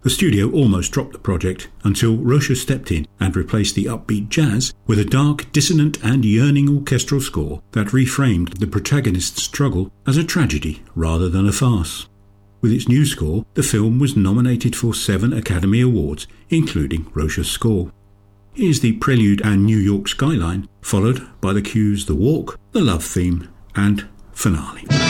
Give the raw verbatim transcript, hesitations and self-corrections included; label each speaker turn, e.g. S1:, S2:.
S1: The studio almost dropped the project until Rocha stepped in and replaced the upbeat jazz with a dark, dissonant and yearning orchestral score that reframed the protagonist's struggle as a tragedy rather than a farce. With its new score, the film was nominated for seven Academy Awards, including Rocha's score. Here's the prelude and New York skyline, followed by the cues The Walk, The Love Theme and Finale.